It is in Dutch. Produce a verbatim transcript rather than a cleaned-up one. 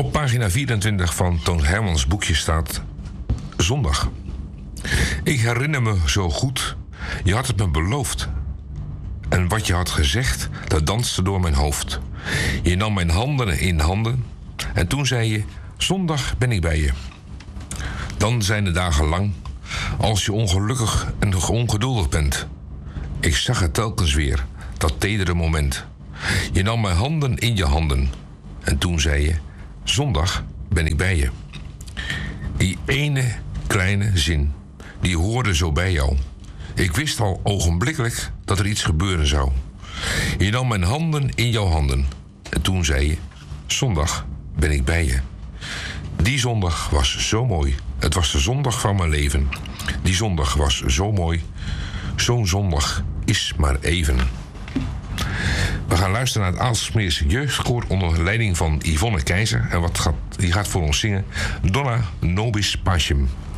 Op pagina vierentwintig van Toon Hermans boekje staat zondag. Ik herinner me zo goed, je had het me beloofd. En wat je had gezegd, dat danste door mijn hoofd. Je nam mijn handen in handen en toen zei je, zondag ben ik bij je. Dan zijn de dagen lang, als je ongelukkig en ongeduldig bent. Ik zag het telkens weer, dat tedere moment. Je nam mijn handen in je handen en toen zei je, zondag ben ik bij je. Die ene kleine zin, die hoorde zo bij jou. Ik wist al ogenblikkelijk dat er iets gebeuren zou. Je nam mijn handen in jouw handen en toen zei je, zondag ben ik bij je. Die zondag was zo mooi. Het was de zondag van mijn leven. Die zondag was zo mooi. Zo'n zondag is maar even. We gaan luisteren naar het Aalsmeerse jeugdkoor onder leiding van Yvonne Keizer. En wat gaat, die gaat voor ons zingen Donna Nobis Pacem.